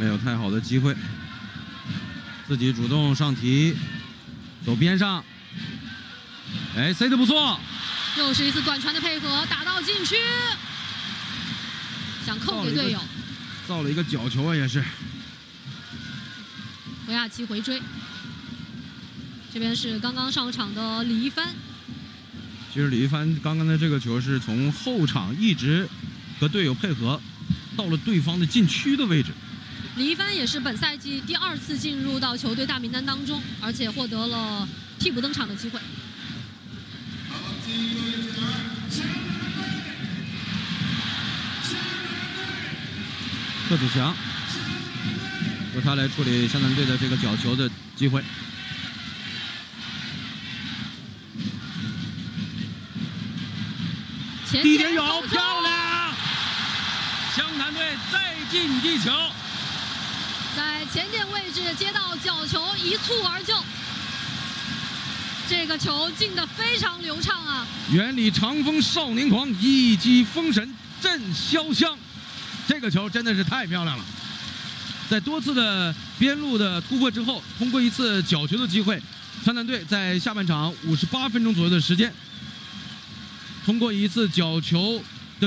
没有太好的机会，自己主动上提，走边上，哎，塞得不错， 又是一次短传的配合，打到禁区，想扣给队友， 造了一个角球啊，也是。 维亚奇回追，这边是刚刚上场的李一帆。 其实李一帆刚刚的这个球是从后场一直和队友配合，到了对方的禁区的位置。 李一帆也是本赛季第2次进入到球队大名单当中，而且获得了替补登场的机会。 贺子强由他来处理湘南队的这个角球的机会。第一点有，漂亮！湘南队再进一球， 在前点位置接到角球，一蹴而就。这个球进得非常流畅啊！ 原理长风少年狂，一击封神震潇湘。这个球真的是太漂亮了。在多次的边路的突破之后，通过一次角球的机会，湘南队在下半场58分钟左右的时间，通过一次角球